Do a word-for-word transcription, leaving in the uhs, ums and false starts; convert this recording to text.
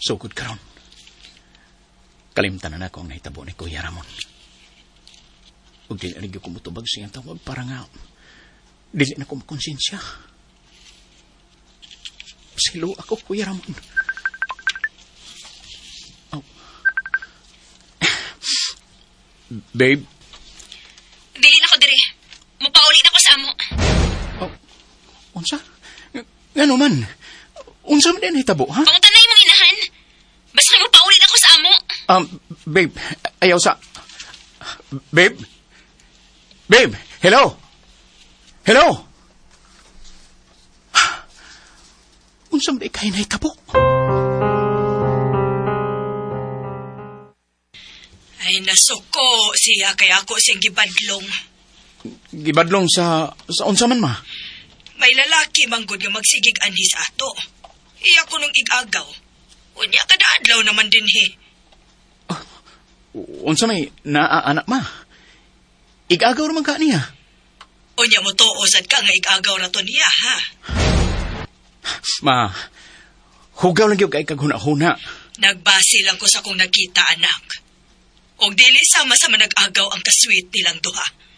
Sugod karon. Kalimtan na ako ang nahitabo ni Kuya Ramon. Huwag dili na ko mutubag siyang tawag para nga dili na ko makonsensya. Silo ako, Kuya Ramon. Oh. Babe? Dili na ko diri. Mupauli na ko sa amo. Oh. Unsa? Nga naman. Unsa man din hitabo, ha? Pangutanay mong inahan. Basta mupauli na ko sa amo. Um, babe, ayaw sa... Babe? Babe, hello? Hello? Unsa man ikay na hitabo? Ay, nasuko siya kay ako siyang gibadlong. Gibadlong sa... sa unsa man, ma? May lalaki manggod nga magsigig anhi sa ato. Iya ko nung igagaw. Unya kada adlaw naman din he. Uh, unsa may naaanak, ma? Igagaw naman ka niya. Unya mo to, osad ka nga igagaw na to niya, ha? Ma, hugaw lang yung kay kaghuna-huna. Nagbasi lang ko sa kong nakita, anak. Og dili sama sa manag-agaw ang kasweet nilang duha.